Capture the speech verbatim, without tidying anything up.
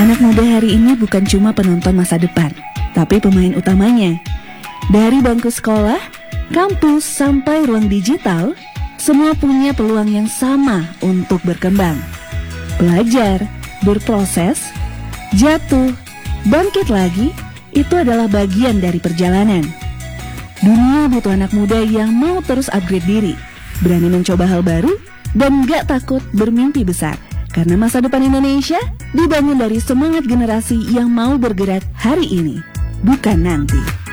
Anak muda hari ini bukan cuma penonton masa depan, tapi pemain utamanya. Dari bangku sekolah, kampus, sampai ruang digital, semua punya peluang yang sama untuk berkembang. Belajar, berproses, jatuh, bangkit lagi, itu adalah bagian dari perjalanan. Dunia butuh anak muda yang mau terus upgrade diri, berani mencoba hal baru, dan gak takut bermimpi besar. Karena masa depan Indonesia dibangun dari semangat generasi yang mau bergerak hari ini, bukan nanti.